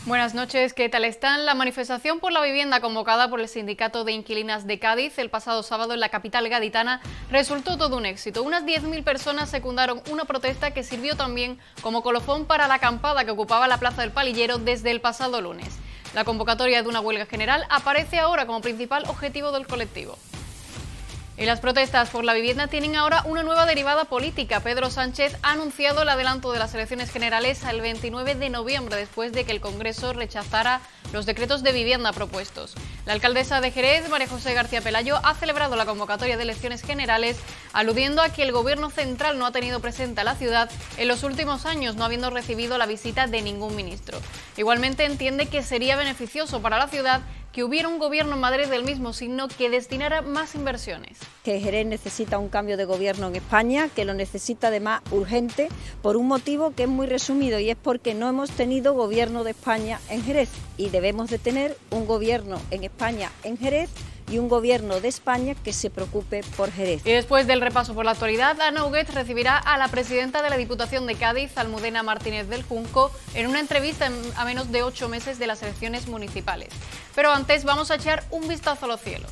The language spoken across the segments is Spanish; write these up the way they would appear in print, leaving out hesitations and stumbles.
Buenas noches, ¿qué tal están? La manifestación por la vivienda convocada por el Sindicato de Inquilinas de Cádiz el pasado sábado en la capital gaditana resultó todo un éxito. Unas 10.000 personas secundaron una protesta que sirvió también como colofón para la acampada que ocupaba la Plaza del Palillero desde el pasado lunes. La convocatoria de una huelga general aparece ahora como principal objetivo del colectivo. Y las protestas por la vivienda tienen ahora una nueva derivada política. Pedro Sánchez ha anunciado el adelanto de las elecciones generales al 29 de noviembre, después de que el Congreso rechazara los decretos de vivienda propuestos. La alcaldesa de Jerez, María José García Pelayo, ha celebrado la convocatoria de elecciones generales, aludiendo a que el Gobierno central no ha tenido presente a la ciudad en los últimos años, no habiendo recibido la visita de ningún ministro. Igualmente entiende que sería beneficioso para la ciudad que hubiera un gobierno en Madrid del mismo signo que destinara más inversiones. Que Jerez necesita un cambio de gobierno en España, que lo necesita además urgente, por un motivo que es muy resumido, y es porque no hemos tenido gobierno de España en Jerez, y debemos de tener un gobierno en España en Jerez y un gobierno de España que se preocupe por Jerez. Y después del repaso por la actualidad, Ana Huguet recibirá a la presidenta de la Diputación de Cádiz, Almudena Martínez del Junco, en una entrevista a menos de 8 meses de las elecciones municipales. Pero antes vamos a echar un vistazo a los cielos.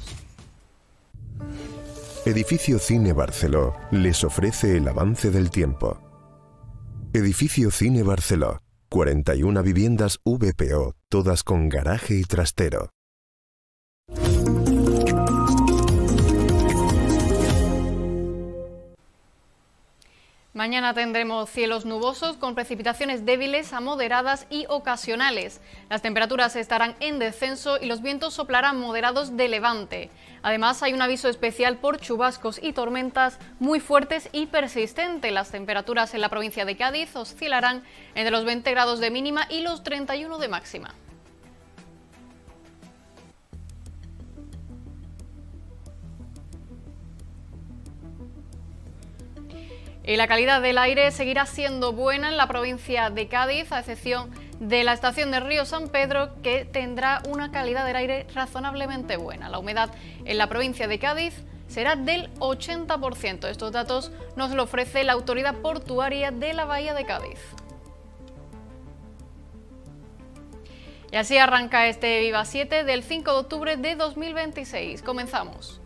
Edificio Cine Barceló les ofrece el avance del tiempo. Edificio Cine Barceló, 41 viviendas VPO, todas con garaje y trastero. Mañana tendremos cielos nubosos con precipitaciones débiles a moderadas y ocasionales. Las temperaturas estarán en descenso y los vientos soplarán moderados de levante. Además, hay un aviso especial por chubascos y tormentas muy fuertes y persistentes. Las temperaturas en la provincia de Cádiz oscilarán entre los 20 grados de mínima y los 31 de máxima. Y la calidad del aire seguirá siendo buena en la provincia de Cádiz, a excepción de la estación de Río San Pedro, que tendrá una calidad del aire razonablemente buena. La humedad en la provincia de Cádiz será del 80%. Estos datos nos lo ofrece la Autoridad Portuaria de la Bahía de Cádiz. Y así arranca este Viva 7 del 5 de octubre de 2026. Comenzamos.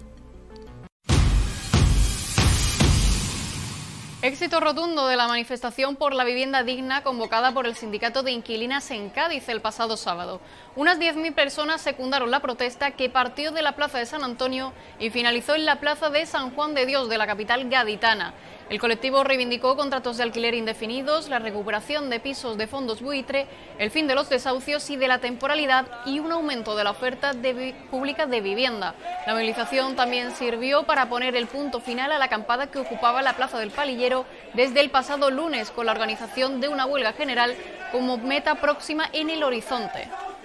Éxito rotundo de la manifestación por la vivienda digna convocada por el Sindicato de Inquilinas en Cádiz el pasado sábado. Unas 10.000 personas secundaron la protesta, que partió de la Plaza de San Antonio y finalizó en la Plaza de San Juan de Dios de la capital gaditana. El colectivo reivindicó contratos de alquiler indefinidos, la recuperación de pisos de fondos buitre, el fin de los desahucios y de la temporalidad y un aumento de la oferta pública de vivienda. La movilización también sirvió para poner el punto final a la acampada que ocupaba la Plaza del Palillero desde el pasado lunes, con la organización de una huelga general como meta próxima en el horizonte.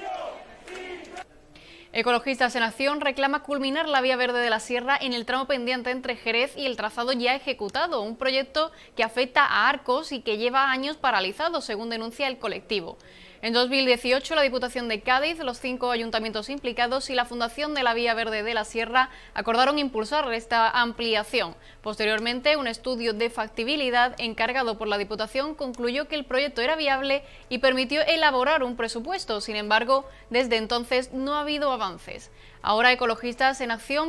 Ecologistas en Acción reclama culminar la vía verde de la Sierra en el tramo pendiente entre Jerez y el trazado ya ejecutado, un proyecto que afecta a Arcos y que lleva años paralizado, según denuncia el colectivo. En 2018, la Diputación de Cádiz, los 5 ayuntamientos implicados y la Fundación de la Vía Verde de la Sierra acordaron impulsar esta ampliación. Posteriormente, un estudio de factibilidad encargado por la Diputación concluyó que el proyecto era viable y permitió elaborar un presupuesto. Sin embargo, desde entonces no ha habido avances. Ahora, Ecologistas en Acción